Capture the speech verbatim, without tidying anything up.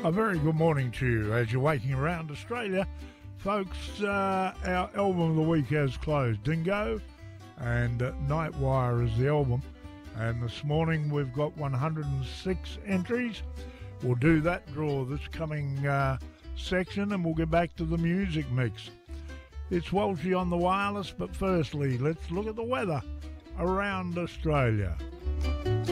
A very good morning to you as you're waking around Australia. Folks, uh, our album of the week has closed. Dingo and uh, Nightwire is the album. And this morning we've got one hundred six entries. We'll do that draw this coming uh, section and we'll get back to the music mix. It's Walshy on the wireless, but firstly, let's look at the weather around Australia.